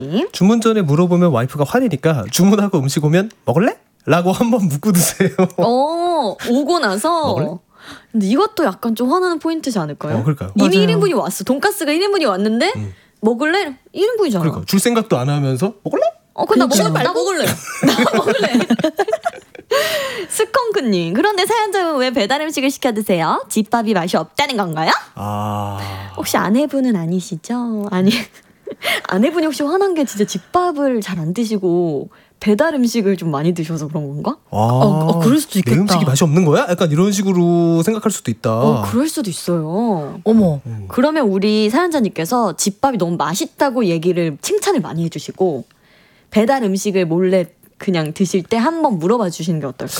주문 전에 물어보면 와이프가 화내니까 주문하고 음식 오면 먹을래? 라고 한번 묻고 드세요. 오고 나서 먹을래? 근데 이것도 약간 좀 화나는 포인트지 않을까요? 그러니까요. 이미 맞아요. 1인분이 왔어. 돈가스가 1인분이 왔는데 먹을래? 1인분이잖아. 그러니까 줄 생각도 안 하면서 먹을래? 그럼 그렇죠. 나 먹을래. 나 먹을래. 스컹크님, 그런데 사연자분 왜 배달 음식을 시켜 드세요? 집밥이 맛이 없다는 건가요? 혹시 아내분은 아니시죠? 아내분이 혹시 화난 게 진짜 집밥을 잘 안 드시고 배달 음식을 좀 많이 드셔서 그런 건가? 그럴 수도 있겠다. 내 음식이 맛이 없는 거야? 약간 이런 식으로 생각할 수도 있다. 그럴 수도 있어요. 어머. 그러면 우리 사연자님께서 집밥이 너무 맛있다고 칭찬을 많이 해주시고 배달 음식을 몰래 그냥 드실 때 한번 물어봐 주시는 게 어떨까요?